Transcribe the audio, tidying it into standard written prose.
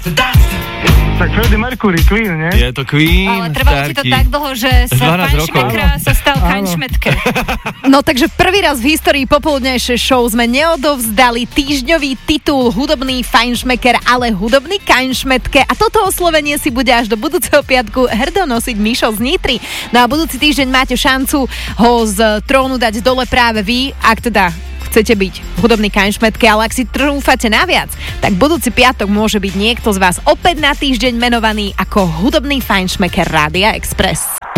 Tak Freddie Mercury, Queen, nie? Je to Queen. Ale trvalo ti to tak dlho, že sa fajnšmekra sa stal fajnšmetke. No takže prvý raz v histórii popoludnejšej show sme neodovzdali týždňový titul hudobný fajnšmeker, ale hudobný kajnšmetke. A toto oslovenie si bude až do budúceho piatku hrdo nosiť Mišo z Nitry. No a budúci týždeň máte šancu ho z trónu dať dole práve vy, ak teda chcete byť hudobný kajnšmetke, ale ak si trúfate naviac, tak budúci piatok môže byť niekto z vás opäť na týždeň menovaný ako hudobný fajnšmeker Rádia Express.